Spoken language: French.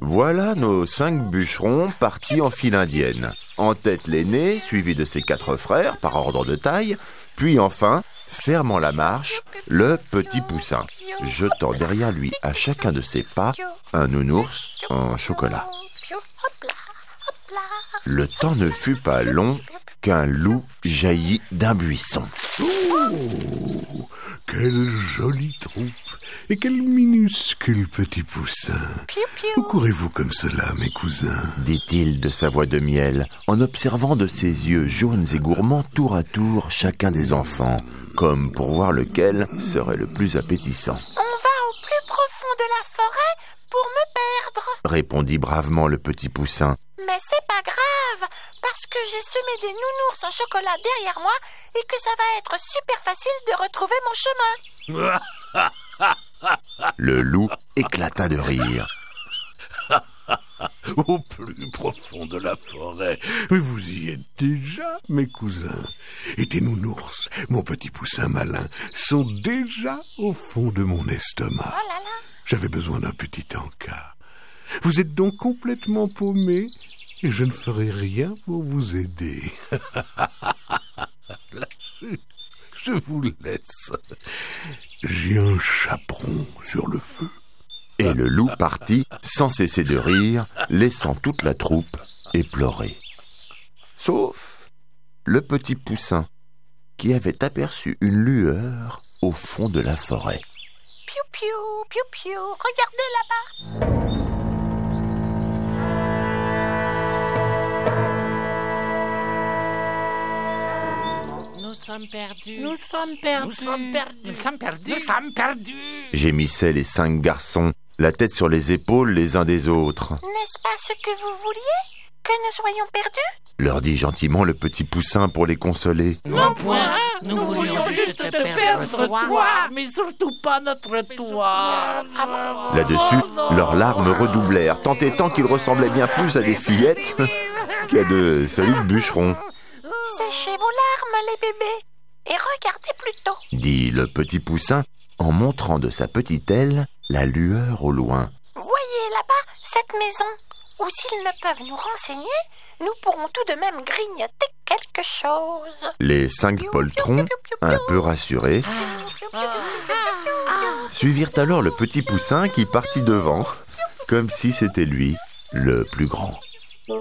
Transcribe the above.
Voilà nos 5 bûcherons partis en file indienne. En tête l'aîné, suivi de ses 4 frères par ordre de taille, puis enfin, fermant la marche, le petit poussin, jetant derrière lui à chacun de ses pas un nounours en chocolat. Le temps ne fut pas long qu'un loup jaillit d'un buisson. Oh, quelle jolie troupe et quel minuscule petit poussin. Où courez-vous comme cela, mes cousins? Dit-il de sa voix de miel, en observant de ses yeux jaunes et gourmands tour à tour chacun des enfants, comme pour voir lequel serait le plus appétissant. On va au plus profond de la forêt pour me perdre, répondit bravement le petit poussin. Mais c'est pas grave, parce que j'ai semé des nounours en chocolat derrière moi et que ça va être super facile de retrouver mon chemin. Le loup éclata de rire. Au plus profond de la forêt. Mais vous y êtes déjà, mes cousins. Et tes nounours, mon petit poussin malin, sont déjà au fond de mon estomac. Oh là là. J'avais besoin d'un petit encas. Vous êtes donc complètement paumés et je ne ferai rien pour vous aider. Là-dessus, je vous laisse. J'ai un chaperon sur le feu. Et le loup partit sans cesser de rire, laissant toute la troupe éplorer. Sauf le petit poussin, qui avait aperçu une lueur au fond de la forêt. Piou piou, piou piou, regardez là-bas. Nous sommes perdus. Gémissaient les 5 garçons, la tête sur les épaules les uns des autres. N'est-ce pas ce que vous vouliez? Que nous soyons perdus? Leur dit gentiment le petit poussin pour les consoler. Non point, nous voulions juste te perdre toi, mais surtout pas notre toi. Là-dessus, leurs larmes redoublèrent, tant et tant qu'ils ressemblaient bien plus à des fillettes qu'à de solides bûcherons. Séchez vos larmes, les bébés, et regardez plutôt, dit le petit poussin en montrant de sa petite aile la lueur au loin. Voyez là-bas cette maison, où s'ils ne peuvent nous renseigner, nous pourrons tout de même grignoter quelque chose. Les 5 poltrons, un peu rassurés, suivirent alors le petit poussin qui partit devant, comme si c'était lui le plus grand.